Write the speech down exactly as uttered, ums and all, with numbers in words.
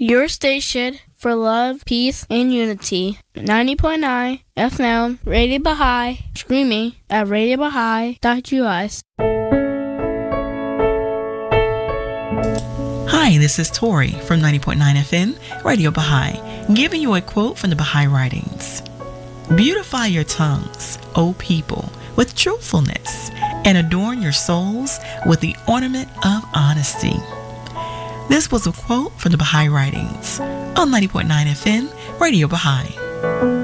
Your station for love, peace, and unity. ninety point nine F M, Radio Baha'i, streaming at radio baha'i dot u s. Hi, this is Tori from ninety point nine F M, Radio Baha'i, giving you a quote from the Baha'i writings. Beautify your tongues, O people, with truthfulness, and adorn your souls with the ornament of honesty. This was a quote from the Baha'i writings on ninety point nine F M, Radio Baha'i.